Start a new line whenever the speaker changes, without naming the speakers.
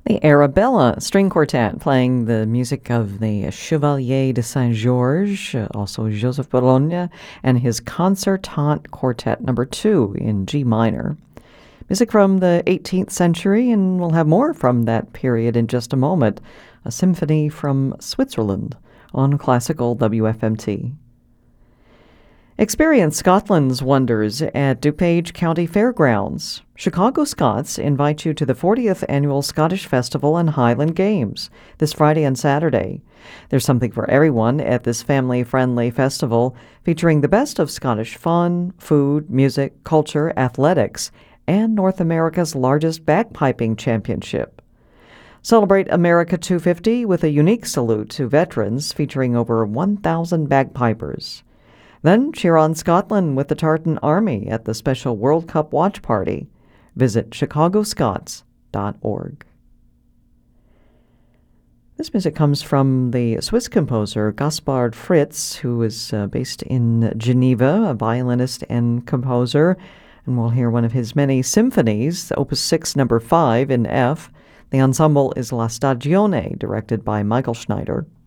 The Arabella String Quartet, playing the music of the Chevalier de Saint-Georges, also Joseph Bologna, and his Concertante Quartet No. 2 in G minor. Music from the 18th century, and we'll have more from that period in just a moment. A symphony from Switzerland on Classical WFMT. Experience Scotland's wonders at DuPage County Fairgrounds. Chicago Scots invite you to the 40th Annual Scottish Festival and Highland Games this Friday and Saturday. There's something for everyone at this family-friendly festival featuring the best of Scottish fun, food, music, culture, athletics, and North America's largest bagpiping championship. Celebrate America 250 with a unique salute to veterans featuring over 1,000 bagpipers. Then cheer on Scotland with the Tartan Army at the special World Cup watch party. Visit chicagoscots.org. This music comes from the Swiss composer Gaspard Fritz, who is based in Geneva, a violinist and composer. And we'll hear one of his many symphonies, Opus 6, No. 5 in F. The ensemble is La Stagione, directed by Michael Schneider.